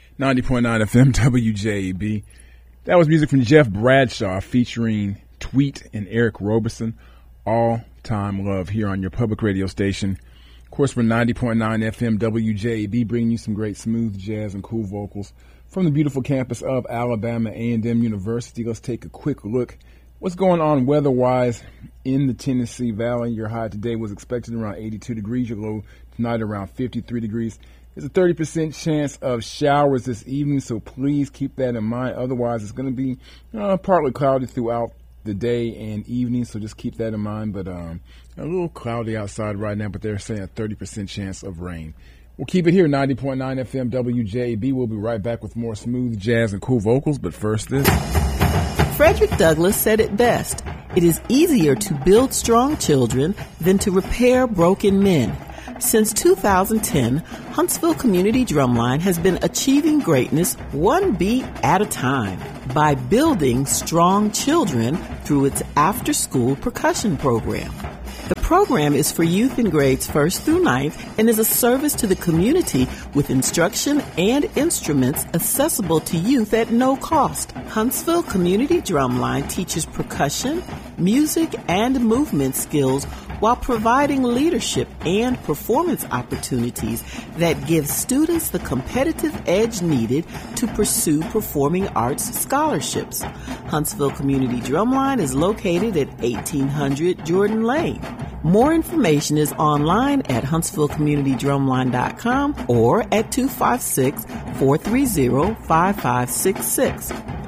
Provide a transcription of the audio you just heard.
90.9 FM WJB. That was music from Jeff Bradshaw featuring Tweet and Eric Roberson. All Time Love here on your public radio station. Of course, we're 90.9 FM WJB, bringing you some great smooth jazz and cool vocals from the beautiful campus of Alabama A&M University. Let's take a quick look. What's going on weather-wise in the Tennessee Valley? Your high today was expected around 82 degrees. Your low tonight around 53 degrees. There's a 30% chance of showers this evening, so please keep that in mind. Otherwise, it's going to be partly cloudy throughout the day and evening, so just keep that in mind. But a little cloudy outside right now, but they're saying a 30% chance of rain. We'll keep it here, 90.9 FM WJB. We'll be right back with more smooth jazz and cool vocals, but first this. Frederick Douglass said it best. It is easier to build strong children than to repair broken men. Since 2010, Huntsville Community Drumline has been achieving greatness one beat at a time by building strong children through its after-school percussion program. The program is for youth in grades 1st through 9th and is a service to the community with instruction and instruments accessible to youth at no cost. Huntsville Community Drumline teaches percussion, music, and movement skills while providing leadership and performance opportunities that give students the competitive edge needed to pursue performing arts scholarships. Huntsville Community Drumline is located at 1800 Jordan Lane. More information is online at huntsvillecommunitydrumline.com or at 256-430-5566.